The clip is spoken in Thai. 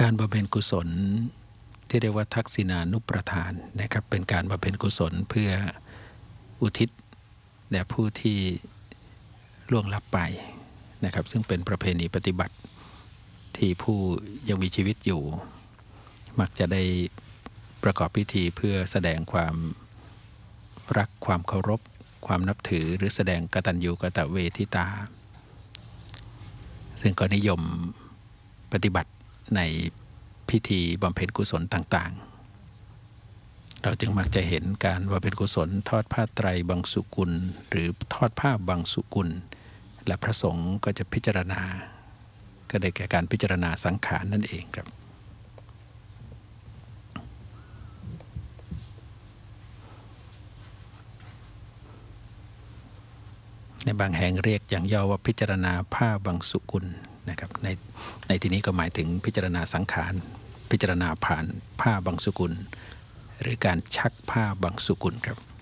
การบำเพ็ญกุศลที่เรียกว่าทักษิณานุประทานนะครับเป็นการบำเพ็ญกุศลเพื่ออุทิศแด่ผู้ที่ล่วงลับไปนะครับซึ่งเป็นประเพณีปฏิบัติที่ผู้ยังมีชีวิตอยู่มักจะได้ประกอบพิธีเพื่อแสดงความรักความเคารพความนับถือหรือแสดงกตัญญูกตเวทิตาซึ่งก็นิยมปฏิบัติในพิธีบำเพ็ญกุศลต่างๆเราจึงมักจะเห็นการบำเพ็ญกุศลทอดผ้าไตรบังสุกุลหรือทอดผ้าบังสุกุลและพระสงฆ์ก็จะพิจารณาก็ได้แก่การพิจารณาสังขารนั่นเองครับในบางแห่งเรียกอย่างย่อว่าพิจารณาผ้าบังสุกุลนะครับในที่นี้ก็หมายถึงพิจารณาสังขารพิจารณาผ่านผ้าบังสุกุลหรือการชักผ้าบังสุกุลครับ